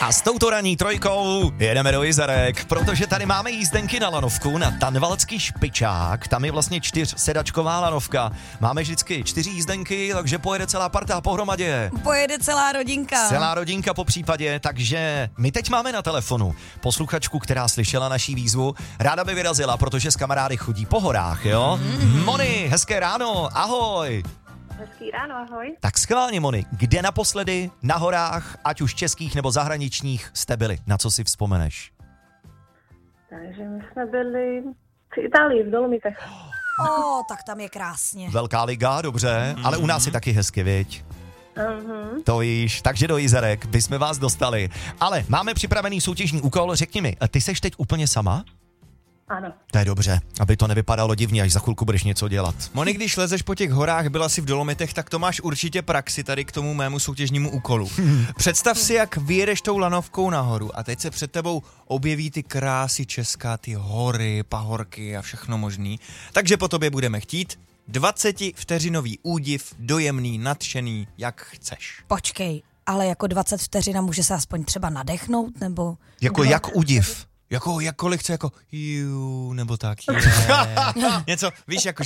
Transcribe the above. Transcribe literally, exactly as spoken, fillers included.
A s touto ranní trojkou jedeme do Jizerek, protože tady máme jízdenky na lanovku, na Tanvaldský špičák. Tam je vlastně čtyřsedačková lanovka. Máme vždycky čtyři jízdenky, takže pojede celá parta pohromadě. Pojede celá rodinka. Celá rodinka po případě, takže my teď máme na telefonu posluchačku, která slyšela naší výzvu. Ráda by vyrazila, protože s kamarády chodí po horách, jo? Mm. Moni, hezké ráno, ahoj. Hezký ráno, ahoj. Tak schválně, Moni, kde naposledy na horách, ať už českých nebo zahraničních, jste byli? Na co si vzpomeneš? Takže my jsme byli v Itálii, v Dolomitech. O, tak tam je krásně. Velká liga, dobře, mm-hmm. ale u nás je taky hezky, viď? Uh-huh. To víš, takže do Jizerek bychom vás dostali. Ale máme připravený soutěžní úkol, řekni mi, ty seš teď úplně sama? Ano. To je dobře, aby to nevypadalo divně, až za chvilku budeš něco dělat. Moni, když lezeš po těch horách, byla si v Dolomitech, tak to máš určitě praxi tady k tomu mému soutěžnímu úkolu. Představ si, jak vyjedeš tou lanovkou nahoru a teď se před tebou objeví ty krásy česká, ty hory, pahorky a všechno možný. Takže po tobě budeme chtít dvacetivteřinový údiv, dojemný, nadšený, jak chceš. Počkej, ale jako dvacet vteřin může se aspoň třeba nadechnout, nebo... Jako jak údiv? Jako, jakkoliv chce, jako jú, nebo tak, je. Něco, víš, jako